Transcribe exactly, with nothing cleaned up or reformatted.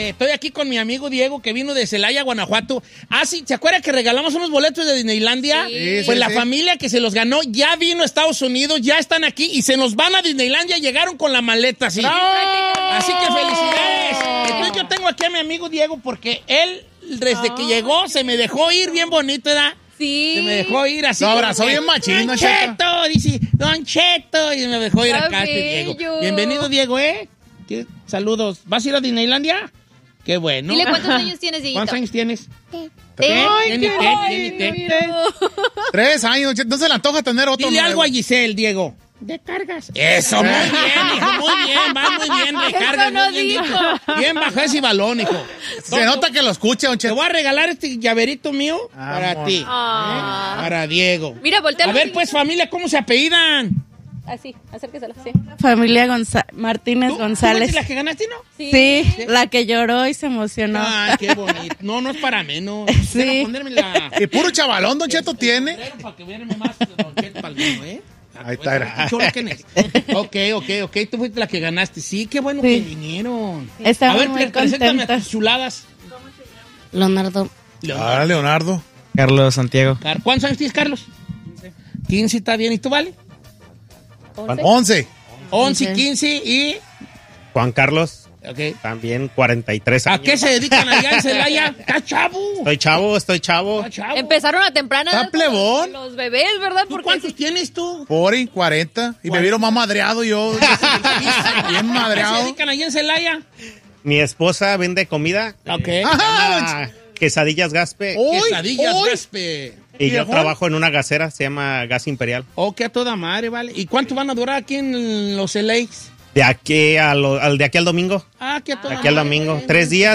Eh, estoy aquí con mi amigo Diego, que vino de Celaya, Guanajuato. Ah, sí, ¿se acuerda que regalamos unos boletos de Disneylandia? Sí. Pues Sí, la sí. familia que se los ganó ya vino a Estados Unidos, ya están aquí y se nos van a Disneylandia, llegaron con la maleta, sí. Así que felicidades. Entonces yo tengo aquí a mi amigo Diego porque él, desde que llegó, se me dejó ir bien bonito, ¿verdad? Sí. Se me dejó ir así. Lo abrazó como que, bien machín, Don Cheto. Cheto, dice, Don Cheto, y me dejó ir Está acá este bello. Diego. Bienvenido, Diego, ¿eh? ¿Qué? Saludos. ¿Vas a ir a Disneylandia? Qué bueno. Dile cuántos años tienes, Dieguito. ¿Cuántos años tienes? Te- ¿Qué? Ay, Tiene qué té, ay, tiene té. mira. Tres años, Cheto. No se le antoja tener otro Dile nuevo. algo a Giselle, Diego. De cargas. Eso, muy bien, hijo, muy bien, va muy bien, de Eso cargas, no muy bien, dijo. hijo. Bien bajo ese balón, hijo. Se nota que lo escucha, don Te Cheto. voy a regalar este llaverito mío para Amor. ti. Ah. ¿eh? Para Diego. Mira, voltea. A ver, pues, familia, ¿cómo se apellidan? Así, acérquesela, sí. Familia Gonza- Martínez ¿Tú, González. ¿Tú fuiste la que ganaste, no? Sí, la que lloró y se emocionó. Ay, qué bonito. No, no es para menos. Sí. Quiero ponerme la... Y puro chavalón, don Cheto, tiene. Para que vean más Don Cheto Palmino, ¿eh? Ahí está, era. Cholo, ¿quién es? Ok, ok, ok. Tú fuiste la que ganaste. Sí, qué bueno Sí. que vinieron. Estamos a ver, muy pre- preséntame a contentas. tus chuladas. Leonardo. Ahora, Leonardo. Carlos Santiago. Car- ¿Cuántos años tienes, Carlos? quince está bien. ¿Y tú, vale? Once. once, Ok. quince y... Juan Carlos, Ok. también cuarenta y tres ¿A años. qué se dedican allá en Celaya? ¡Está chavo! Estoy chavo, estoy chavo. ¡Está chavo! Empezaron a temprana Está edad plebón. Los bebés, ¿verdad? ¿Tú Porque cuántos sí. tienes tú? Por cuarenta. Y me vieron más madreado yo. Bien ¿A qué se madreado. dedican allá en Celaya? Mi esposa vende comida. Ok. eh, Ajá, se llama quesadillas Gaspe. Uy, Quesadillas uy. Gaspe. Y yo viejón. trabajo en una gasera, se llama Gas Imperial. Ok, a toda madre, vale. ¿Y cuánto van a durar aquí en los L As? De aquí a lo- al de aquí al domingo. Ah, que a toda De aquí al madre. domingo. Tres días